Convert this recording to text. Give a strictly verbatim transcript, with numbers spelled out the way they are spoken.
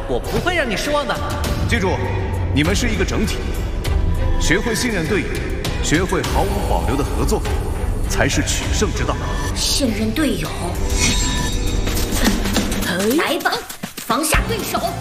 我不会让你失望的。 记住，你们是一个整体，学会信任队友，学会毫无保留的合作，才是取胜之道。 信任队友，来吧，放下对手。